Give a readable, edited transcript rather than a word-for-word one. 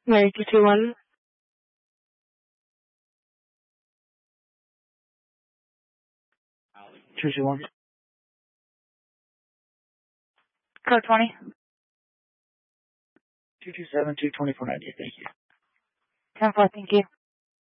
Ready, 221. Two two one. Code 20. 227 22490. Thank you. 10-4, thank you.